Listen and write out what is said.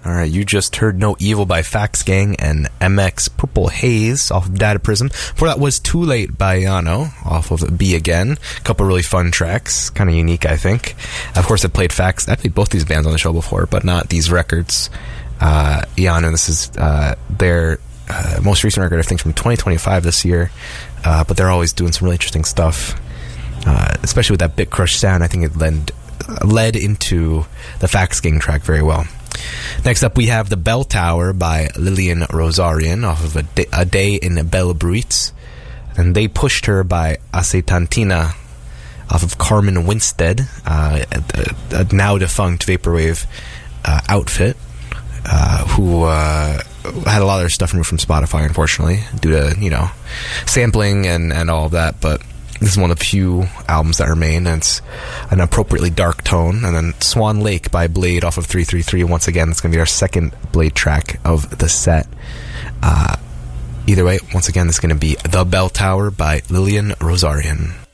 All right, you just heard No Evil by Fax Gang and MX Purple Haze off of Data Prism. Before that was Too Late by Yano off of Be Again. A couple really fun tracks, kind of unique, I think. Of course, I played both these bands on the show before, but not these records. Yano, this is their most recent record, I think, from 2025 this year. But they're always doing some really interesting stuff, especially with that Bit Crush sound. I think it led into the Fax Gang track very well. Next up, we have The Bell Tower by Lillian Rosarian off of A Day in Belle Bruitz. And They Pushed Her by Acetantina off of Carmen Winstead, a now defunct vaporwave outfit, who had a lot of their stuff removed from Spotify, unfortunately, due to, sampling and all of that. But this is one of the few albums that remain, and it's an appropriately dark tone. And then Swan Lake by Blade off of 333. Once again, that's going to be our second Blade track of the set. Either way, once again, this is going to be The Bell Tower by Lillian Rosarian.